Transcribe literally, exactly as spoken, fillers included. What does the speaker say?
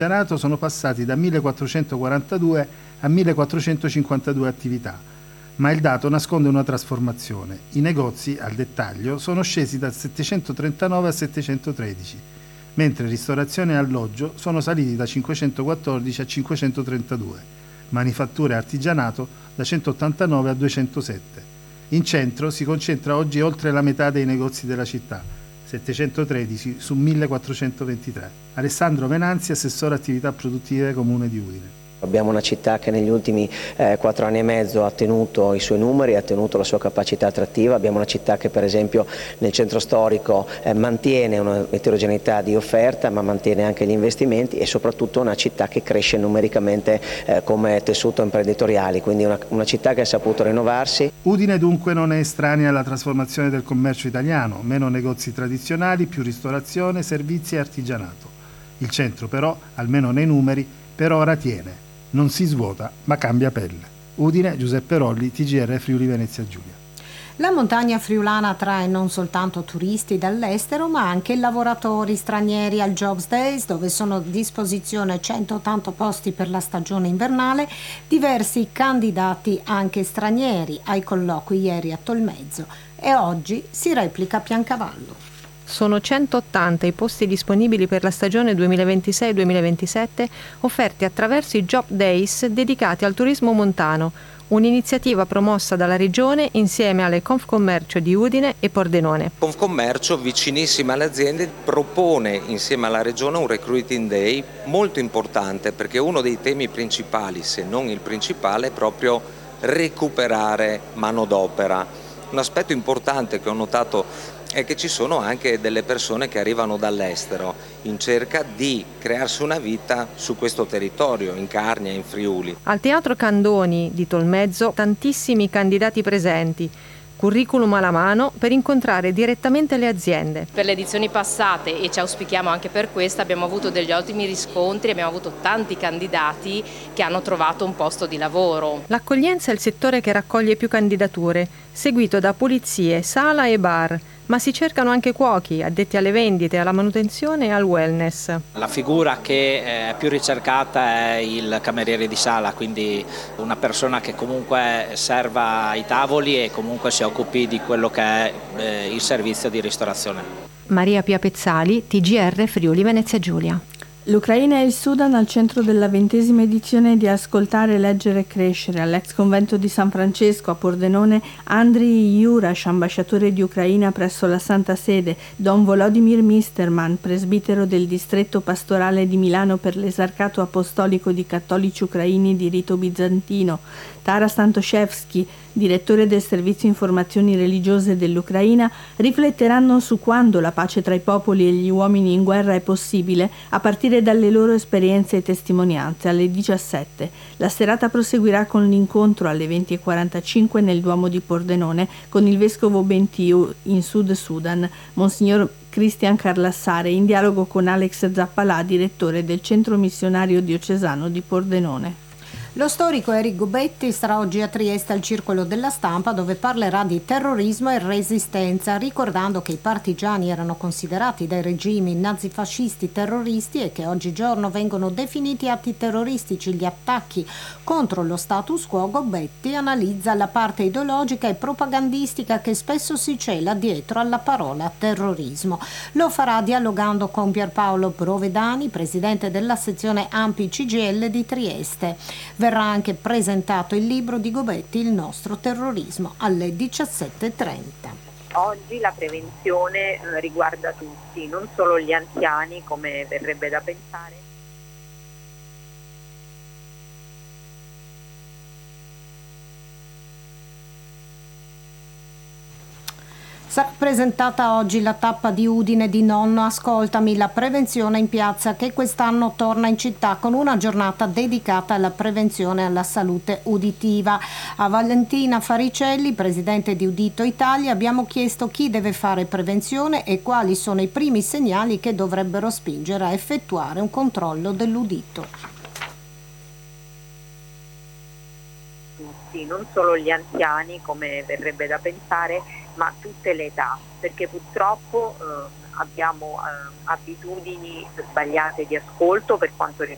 artigianato sono passati da millequattrocentoquarantadue a millequattrocentocinquantadue attività, ma il dato nasconde una trasformazione. I negozi, al dettaglio, sono scesi da settecentotrentanove a settecentotredici, mentre ristorazione e alloggio sono saliti da cinquecentoquattordici a cinquecentotrentadue, manifatture e artigianato da centottantanove a duecentosette. In centro si concentra oggi oltre la metà dei negozi della città, settecentotredici su millequattrocentoventitré. Alessandro Venanzi, assessore attività produttive Comune di Udine. Abbiamo una città che negli ultimi eh, quattro anni e mezzo ha tenuto i suoi numeri, ha tenuto la sua capacità attrattiva. Abbiamo una città che per esempio nel centro storico eh, mantiene un'eterogeneità di offerta, ma mantiene anche gli investimenti, e soprattutto una città che cresce numericamente eh, come tessuto imprenditoriale, quindi una, una città che ha saputo rinnovarsi. Udine dunque non è estranea alla trasformazione del commercio italiano, meno negozi tradizionali, più ristorazione, servizi e artigianato. Il centro però, almeno nei numeri, per ora tiene. Non si svuota, ma cambia pelle. Udine, Giuseppe Rolli, T G R Friuli Venezia Giulia. La montagna friulana attrae non soltanto turisti dall'estero, ma anche lavoratori stranieri al Jobs Days, dove sono a disposizione centottanta posti per la stagione invernale, diversi candidati anche stranieri ai colloqui ieri a Tolmezzo, e oggi si replica a Piancavallo. Sono centottanta i posti disponibili per la stagione duemilaventisei duemilaventisette offerti attraverso i Job Days dedicati al turismo montano, un'iniziativa promossa dalla Regione insieme alle Confcommercio di Udine e Pordenone. Confcommercio, vicinissima alle aziende, propone insieme alla Regione un Recruiting Day molto importante, perché uno dei temi principali, se non il principale, è proprio recuperare manodopera. Un aspetto importante che ho notato è che ci sono anche delle persone che arrivano dall'estero in cerca di crearsi una vita su questo territorio, in Carnia, in Friuli. Al Teatro Candoni di Tolmezzo tantissimi candidati presenti, curriculum alla mano per incontrare direttamente le aziende. Per le edizioni passate, e ci auspichiamo anche per questa, abbiamo avuto degli ottimi riscontri, abbiamo avuto tanti candidati che hanno trovato un posto di lavoro. L'accoglienza è il settore che raccoglie più candidature, seguito da pulizie, sala e bar, ma si cercano anche cuochi, addetti alle vendite, alla manutenzione e al wellness. La figura che è più ricercata è il cameriere di sala, quindi una persona che comunque serva i tavoli e comunque si occupi di quello che è eh, il servizio di ristorazione. Maria Pia Pezzali, T G R Friuli Venezia Giulia. L'Ucraina e il Sudan al centro della ventesima edizione di Ascoltare, Leggere e Crescere. All'ex convento di San Francesco a Pordenone, Andriy Jurash, ambasciatore di Ucraina presso la Santa Sede, Don Volodymyr Misterman, presbitero del distretto pastorale di Milano per l'esarcato apostolico di cattolici ucraini di rito bizantino, Taras Antoshevsky, direttore del Servizio Informazioni Religiose dell'Ucraina, rifletteranno su quando la pace tra i popoli e gli uomini in guerra è possibile a partire dalle loro esperienze e testimonianze. Alle diciassette la serata proseguirà con l'incontro alle venti e quarantacinque nel Duomo di Pordenone con il vescovo Bentiu in Sud Sudan, Monsignor Cristian Carlassare, in dialogo con Alex Zappalà, direttore del Centro Missionario Diocesano di Pordenone. Lo storico Eric Gobetti sarà oggi a Trieste al Circolo della Stampa, dove parlerà di terrorismo e resistenza, ricordando che i partigiani erano considerati dai regimi nazifascisti terroristi e che oggigiorno vengono definiti atti terroristici gli attacchi contro lo status quo. Gobetti analizza la parte ideologica e propagandistica che spesso si cela dietro alla parola terrorismo. Lo farà dialogando con Pierpaolo Provedani, presidente della sezione A M P I C G I L di Trieste. Verrà anche presentato il libro di Gobetti, Il nostro terrorismo, alle diciassette e trenta. Oggi la prevenzione eh, riguarda tutti, non solo gli anziani, come verrebbe da pensare. Sarà presentata oggi la tappa di Udine di Nonno Ascoltami, la prevenzione in piazza, che quest'anno torna in città con una giornata dedicata alla prevenzione e alla salute uditiva. A Valentina Faricelli, presidente di Udito Italia, abbiamo chiesto chi deve fare prevenzione e quali sono i primi segnali che dovrebbero spingere a effettuare un controllo dell'udito. Tutti, non solo gli anziani, come verrebbe da pensare, ma tutte le età, perché purtroppo eh, abbiamo eh, abitudini sbagliate di ascolto per quanto riguarda